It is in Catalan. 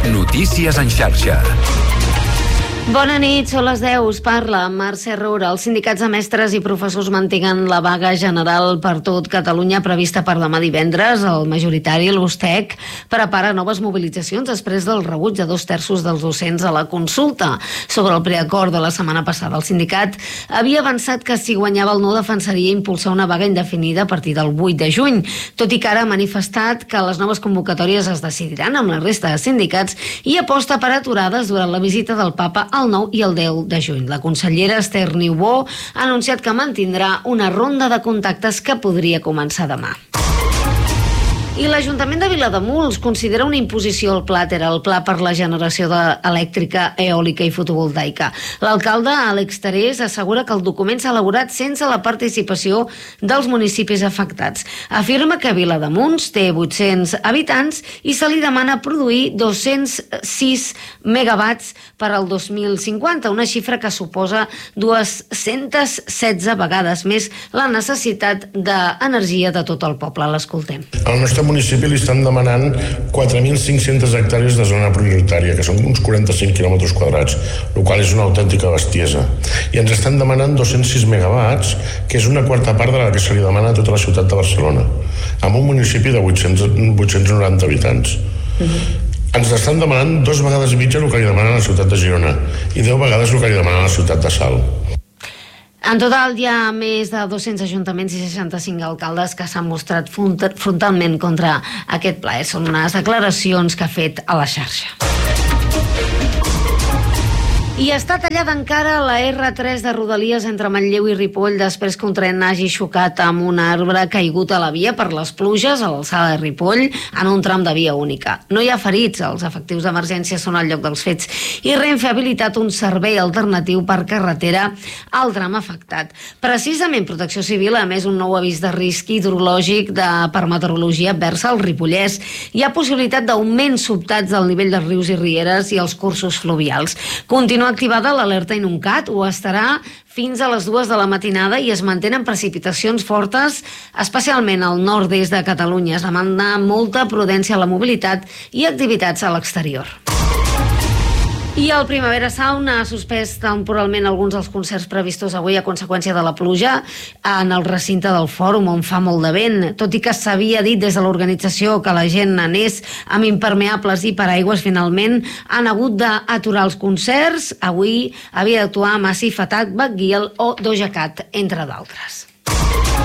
Notícies en xarxa. Bona nit, són les 10, us parla Mercè Roura. Els sindicats de mestres i professors mantinguen la vaga general per tot Catalunya prevista per demà divendres. El majoritari, l'USTEC, prepara noves mobilitzacions després del rebuig de 2/3 dels docents a la consulta sobre el preacord de la setmana passada. El sindicat havia avançat que si guanyava el no defensaria impulsar una vaga indefinida a partir del 8 de juny, tot i que ara ha manifestat que les noves convocatòries es decidiran amb la resta de sindicats i aposta per aturades durant la visita del papa el 9 i el 10 de juny. La consellera Esther Niubó ha anunciat que mantindrà una ronda de contactes que podria començar demà. I l'Ajuntament de Vilademuls considera una imposició al Plàter, el Pla per la generació elèctrica, eòlica i fotovoltaica. L'alcalde, Àlex Terés, assegura que el document s'ha elaborat sense la participació dels municipis afectats. Afirma que Vilademuls té 800 habitants i se li demana produir 206 megawatts per al 2050, una xifra que suposa 216 vegades més la necessitat d'energia de tot el poble. L'escoltem. Al nostre municipi li estan demanant 4.500 hectàrees de zona prioritària, que són uns 45 quilòmetres quadrats, el qual és una autèntica bestiesa. I ens estan demanant 206 megawatts, que és una quarta part de la que se li demana a tota la ciutat de Barcelona, amb un municipi de 890 habitants. Ens estan demanant 2 vegades i mitja el que li demanen a la ciutat de Girona i 10 vegades el que li demanen a la ciutat de Salt. En total hi ha més de 200 ajuntaments i 65 alcaldes que s'han mostrat frontalment contra aquest pla. Són unes declaracions que ha fet a la xarxa. I està tallada encara la R3 de Rodalies entre Manlleu i Ripoll després que un tren hagi xocat amb un arbre caigut a la via per les pluges a l'alçada de Ripoll en un tram de via única. No hi ha ferits, els efectius d'emergència són al lloc dels fets i Renfe ha habilitat un servei alternatiu per carretera al tram afectat. Precisament Protecció Civil ha emès un nou avís de risc hidrològic per meteorologia adversa al Ripollès. Hi ha possibilitat d'augments sobtats del nivell dels rius i rieres i els cursos fluvials. Continua activada l'alerta inuncat, ho estarà fins a les 2 de la matinada i es mantenen precipitacions fortes, especialment al nord-est de Catalunya. Es demana molta prudència a la mobilitat i activitats a l'exterior. I el Primavera Sound ha suspès temporalment alguns dels concerts previstos avui a conseqüència de la pluja en el recinte del Fòrum, on fa molt de vent. Tot i que s'havia dit des de l'organització que la gent anés amb impermeables i paraigües, finalment han hagut d'aturar els concerts. Avui havia d'actuar Massive Attack, Bad Gyal o Doja Cat, entre d'altres.